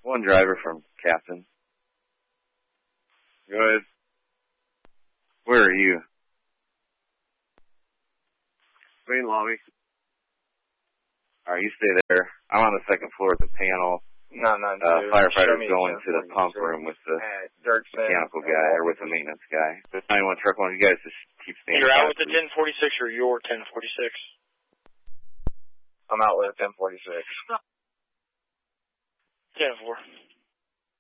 One driver from Captain. Good. Where are you? Main lobby. Alright, you stay there. I'm on the second floor at the panel. Firefighter's going to the pump room with the mechanical guy, or with the maintenance guy. The 91 truck one, you guys just keep standing. You're out with the 1046 or your 1046? I'm out with 1046. 10-4.